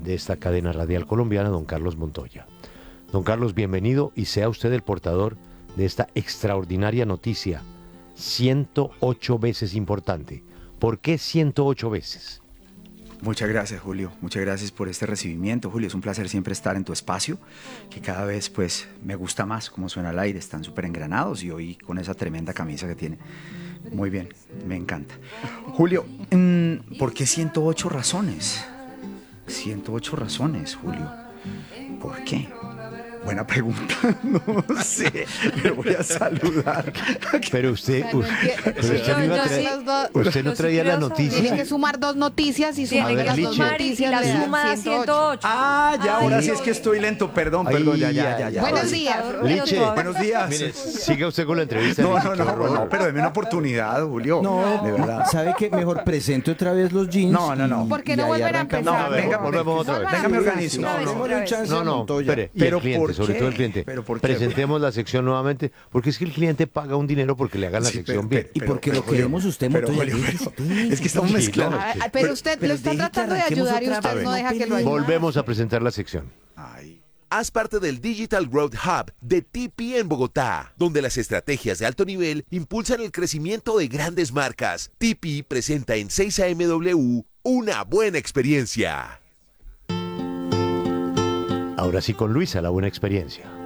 de esta cadena radial colombiana, don Carlos Montoya. Don Carlos, bienvenido y sea usted el portador de esta extraordinaria noticia, 108 veces importante. ¿Por qué 108 veces? Muchas gracias, Julio. Muchas gracias por este recibimiento, Julio. Es un placer siempre estar en tu espacio, que cada vez pues me gusta más cómo suena al aire. Están súper engranados y hoy con esa tremenda camisa que tiene. Muy bien, me encanta. Julio, ¿por qué 108 razones? 108 razones, Julio. ¿Por qué? Buena pregunta, no sé, me voy a saludar. Pero usted no traía la noticia. Tiene que sumar dos noticias y sumar las dos noticias. La suma da 108. Ah, ya, ahora sí es que estoy lento, perdón, ya. Buenos días. Liche, Buenos días. mire, siga usted con la entrevista. No, pero deme una oportunidad, Julio. No, de verdad. ¿sabe qué? Mejor presente otra vez los jeans. No. ¿Por qué no vuelven a empezar? No, venga, volvemos otra vez. Venga, me organizo. No, espere, y Pero el cliente, ¿por sobre qué? todo el cliente. ¿Pero por qué? Presentemos la sección nuevamente, porque es que el cliente paga un dinero porque le hagan la sección bien. Y porque lo Julio, queremos usted, Montoya. es que estamos mezclando. Pero usted lo está deje que tratando de arranquemos ayudar y otra usted vez. no deja que lo ayude. Volvemos a presentar la sección. Ay. Haz parte del Digital Growth Hub de TP en Bogotá, donde las estrategias de alto nivel impulsan el crecimiento de grandes marcas. TP presenta en 6AMW una buena experiencia. Ahora sí con Luisa, la buena experiencia.